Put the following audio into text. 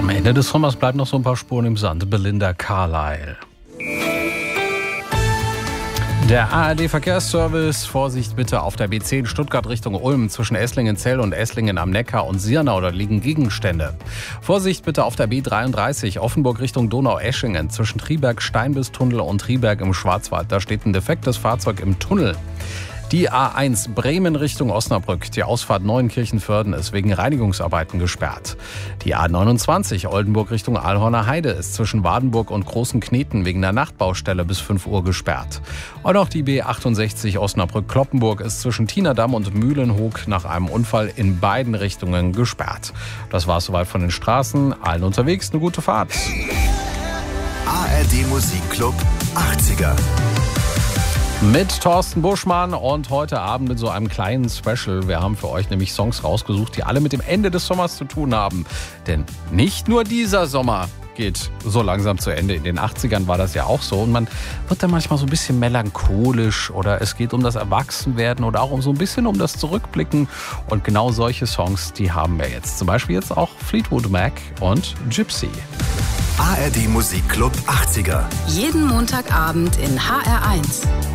Am Ende des Sommers bleiben noch so ein paar Spuren im Sand. Belinda Carlisle. Der ARD-Verkehrsservice, Vorsicht bitte auf der B10 Stuttgart Richtung Ulm zwischen Esslingen-Zell und Esslingen am Neckar und Sirnau, da liegen Gegenstände. Vorsicht bitte auf der B33 Offenburg Richtung Donau-Eschingen zwischen Triberg-Steinbiss-Tunnel und Triberg im Schwarzwald, da steht ein defektes Fahrzeug im Tunnel. Die A1 Bremen Richtung Osnabrück, die Ausfahrt Neuenkirchen-Vörden ist wegen Reinigungsarbeiten gesperrt. Die A29 Oldenburg Richtung Aalhorner Heide ist zwischen Wadenburg und Großen Kneten wegen der Nachtbaustelle bis 5 Uhr gesperrt. Und auch die B68 Osnabrück-Kloppenburg ist zwischen Tienerdam und Mühlenhoek nach einem Unfall in beiden Richtungen gesperrt. Das war's soweit von den Straßen. Allen unterwegs eine gute Fahrt. ARD Musikclub 80er. Mit Thorsten Buschmann und heute Abend mit so einem kleinen Special. Wir haben für euch nämlich Songs rausgesucht, die alle mit dem Ende des Sommers zu tun haben. Denn nicht nur dieser Sommer geht so langsam zu Ende. In den 80ern war das ja auch so. Und man wird dann manchmal so ein bisschen melancholisch oder es geht um das Erwachsenwerden oder auch so ein bisschen um das Zurückblicken. Und genau solche Songs, die haben wir jetzt. Zum Beispiel jetzt auch Fleetwood Mac und Gypsy. ARD Musikclub 80er. Jeden Montagabend in HR1.